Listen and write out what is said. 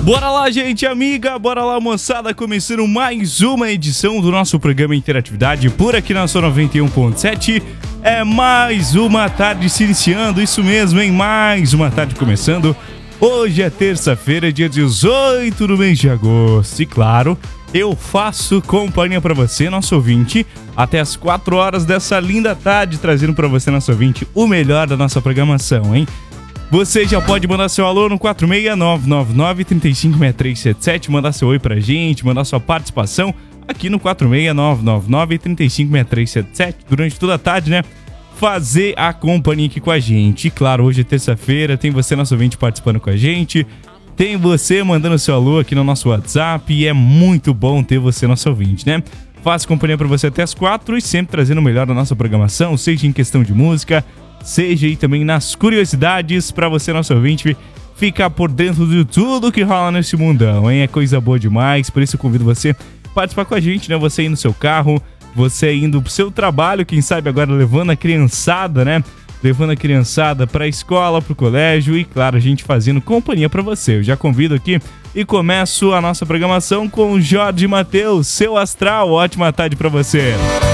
Bora lá, gente amiga, bora lá, moçada, começando mais uma edição do nosso programa Interatividade por aqui na sua 91.7. É mais uma tarde se iniciando, isso mesmo, hein? Mais uma tarde começando. Hoje é terça-feira, dia 18 do mês de agosto. E claro, eu faço companhia pra você, nosso ouvinte, até as 4 horas dessa linda tarde, trazendo pra você, nosso ouvinte, o melhor da nossa programação, hein? Você já pode mandar seu alô no 46999-356377, mandar seu oi pra gente, mandar sua participação aqui no 46999-356377 durante toda a tarde, né? Fazer a companhia aqui com a gente. E claro, hoje é terça-feira, tem você, nosso ouvinte, participando com a gente, tem você mandando seu alô aqui no nosso WhatsApp e é muito bom ter você, nosso ouvinte, né? Faço companhia pra você até as 4 e sempre trazendo o melhor da nossa programação, seja em questão de música, seja aí também nas curiosidades pra você, nosso ouvinte, ficar por dentro de tudo que rola nesse mundão, hein? É coisa boa demais, por isso eu convido você a participar com a gente, né? Você aí no seu carro, você indo pro seu trabalho, quem sabe agora levando a criançada, né? Levando a criançada pra escola, pro colégio e, claro, a gente fazendo companhia pra você. Eu já convido aqui e começo a nossa programação com o Jorge Mateus, seu astral. Ótima tarde pra você.